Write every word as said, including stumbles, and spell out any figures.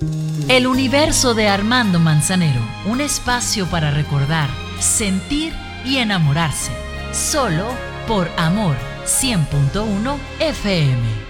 El universo de Armando Manzanero, un espacio para recordar, sentir y enamorarse. Solo por Amor cien punto uno F M.